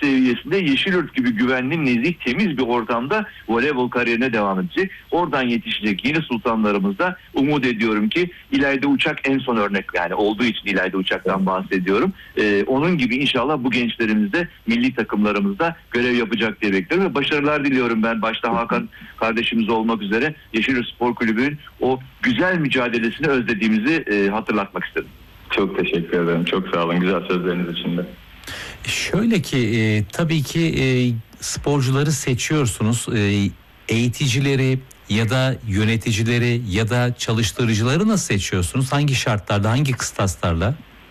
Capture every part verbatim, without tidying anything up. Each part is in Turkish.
seviyesinde Yeşilyurt gibi güvenli, nezih, temiz bir ortamda voleybol kariyerine devam edecek. Oradan yetişecek yeni sultanlarımız da umut ediyorum ki İlayda Uçak en son örnek, yani olduğu için İlayda Uçak'tan bahsediyorum. Ee, onun gibi inşallah bu gençlerimiz de milli takımlarımızda görev yapacak diye bekliyorum ve başarılar diliyorum ben, başta Hakan kardeşimiz olmak üzere Yeşilyurt Spor Kulübü'nün o güzel mücadelesini özlediğimizi e, hatırlatmak istedim. Çok teşekkür ederim. Çok sağ olun güzel sözleriniz için de. Şöyle ki e, tabii ki e, sporcuları seçiyorsunuz. E, eğiticileri ya da yöneticileri ya da çalıştırıcıları nasıl seçiyorsunuz? Hangi şartlarda, hangi kıstaslarla?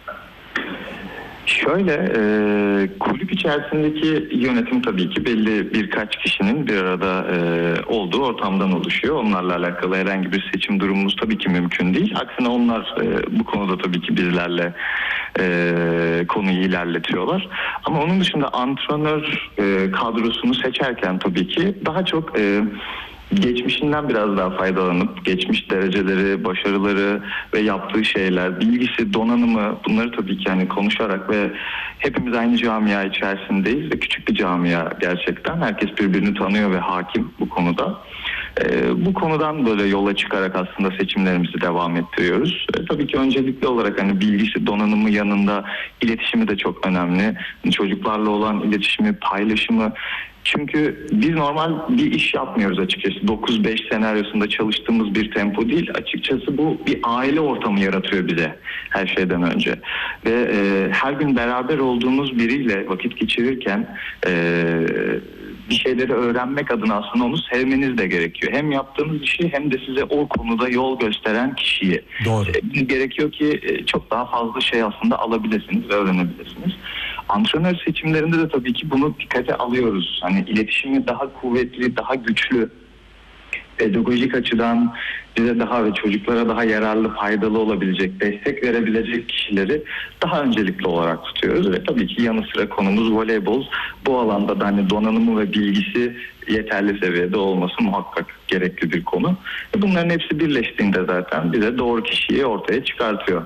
Şöyle, e, kulüp içerisindeki yönetim tabii ki belli birkaç kişinin bir arada e, olduğu ortamdan oluşuyor. Onlarla alakalı herhangi bir seçim durumumuz tabii ki mümkün değil. Aksine onlar e, bu konuda tabii ki bizlerle e, konuyu ilerletiyorlar. Ama onun dışında antrenör e, kadrosunu seçerken tabii ki daha çok... E, geçmişinden biraz daha faydalanıp geçmiş dereceleri, başarıları ve yaptığı şeyler, bilgisi, donanımı, bunları tabii ki hani konuşarak ve hepimiz aynı camia içerisindeyiz ve küçük bir camia gerçekten. Herkes birbirini tanıyor ve hakim bu konuda. Ee, bu konudan böyle yola çıkarak aslında seçimlerimizi devam ettiriyoruz. E, tabii ki öncelikli olarak hani bilgisi, donanımı yanında iletişimi de çok önemli. Çocuklarla olan iletişimi, paylaşımı. Çünkü biz normal bir iş yapmıyoruz açıkçası. dokuz beş senaryosunda çalıştığımız bir tempo değil. Açıkçası bu bir aile ortamı yaratıyor bize her şeyden önce. Ve e, her gün beraber olduğumuz biriyle vakit geçirirken e, bir şeyleri öğrenmek adına aslında onu sevmeniz de gerekiyor. Hem yaptığınız işi hem de size o konuda yol gösteren kişiyi. Doğru. E, gerekiyor ki e, çok daha fazla şey aslında alabilirsiniz ve öğrenebilirsiniz. Antrenör seçimlerinde de tabii ki bunu dikkate alıyoruz. Hani iletişimi daha kuvvetli, daha güçlü, pedagojik açıdan bize daha ve çocuklara daha yararlı, faydalı olabilecek, destek verebilecek kişileri daha öncelikli olarak tutuyoruz. Ve tabii ki yanı sıra konumuz voleybol. Bu alanda da hani donanımı ve bilgisi yeterli seviyede olması muhakkak gerekli bir konu. Bunların hepsi birleştiğinde zaten bize doğru kişiyi ortaya çıkartıyor.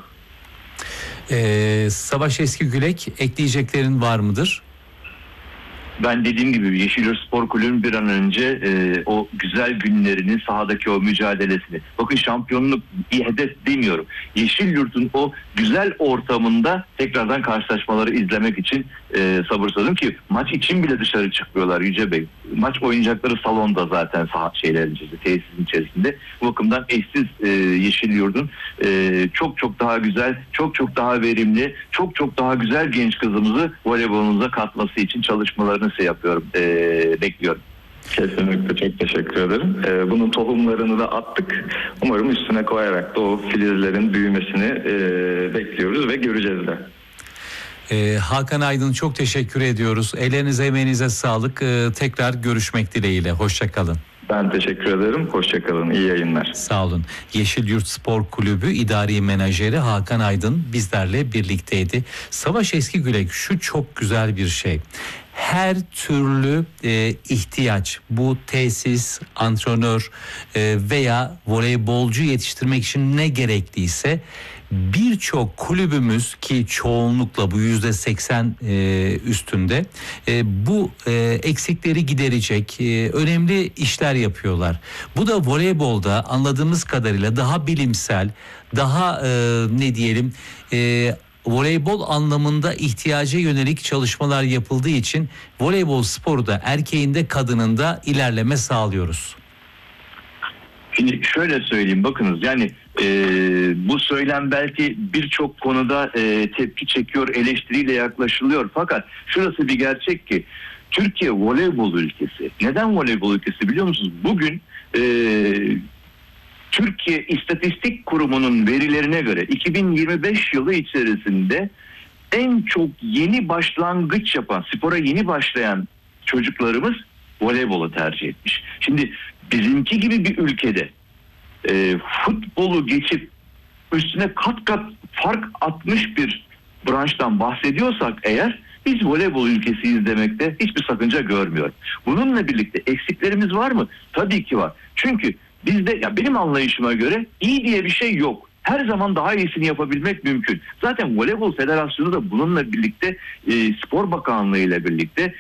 Ee, Savaş Eskigülek, ekleyeceklerin var mıdır? Ben dediğim gibi Yeşilyurt Spor Kulübü'nün bir an önce e, o güzel günlerini, sahadaki o mücadelesini, bakın şampiyonluk bir hedef demiyorum. Yeşilyurt'un o güzel ortamında tekrardan karşılaşmaları izlemek için e, sabırsızım ki maç için bile dışarı çıkmıyorlar Yüce Bey. Maç oynayacakları salonda zaten saha şeylerin içerisinde, tesisin içerisinde. Bu bakımdan eşsiz e, Yeşilyurt'un e, çok çok daha güzel, çok çok daha verimli, çok çok daha güzel genç kızımızı voleybolumuza katması için çalışmalarını şey yapıyorum, e, bekliyorum. Kesinlikle çok teşekkür ederim. Ee, bunun tohumlarını da attık. Umarım üstüne koyarak da o filizlerin büyümesini e, bekliyoruz ve göreceğiz de. Ee, Hakan Aydın, çok teşekkür ediyoruz. Ellerinize, emeğinize sağlık. Ee, tekrar görüşmek dileğiyle. Hoşça kalın. Ben teşekkür ederim. Hoşça kalın. İyi yayınlar. Sağ olun. Yeşilyurt Spor Kulübü İdari Menajeri Hakan Aydın bizlerle birlikteydi. Savaş Eskigülek, şu çok güzel bir şey. Her türlü e, ihtiyaç, bu tesis, antrenör e, veya voleybolcu yetiştirmek için ne gerekliyse birçok kulübümüz, ki çoğunlukla bu yüzde seksen e, üstünde e, bu e, eksikleri giderecek e, önemli işler yapıyorlar. Bu da voleybolda anladığımız kadarıyla daha bilimsel, daha e, ne diyelim e, voleybol anlamında ihtiyaca yönelik çalışmalar yapıldığı için voleybol sporu da erkeğin de kadının da ilerleme sağlıyoruz. Şimdi şöyle söyleyeyim, bakınız yani e, bu söylem belki birçok konuda e, tepki çekiyor, eleştiriyle yaklaşılıyor. Fakat şurası bir gerçek ki Türkiye voleybol ülkesi. Neden voleybol ülkesi biliyor musunuz? Bugün e, Türkiye İstatistik Kurumu'nun verilerine göre iki bin yirmi beş yılı içerisinde en çok yeni başlangıç yapan, spora yeni başlayan çocuklarımız voleybolu tercih etmiş. Şimdi bizimki gibi bir ülkede e, futbolu geçip üstüne kat kat fark atmış bir branştan bahsediyorsak eğer, biz voleybol ülkesiyiz demekte hiçbir sakınca görmüyorum. Bununla birlikte eksiklerimiz var mı? Tabii ki var. Çünkü bizde, ya benim anlayışıma göre iyi diye bir şey yok. Her zaman daha iyisini yapabilmek mümkün. Zaten Voleybol Federasyonu da bununla birlikte e, Spor Bakanlığı ile birlikte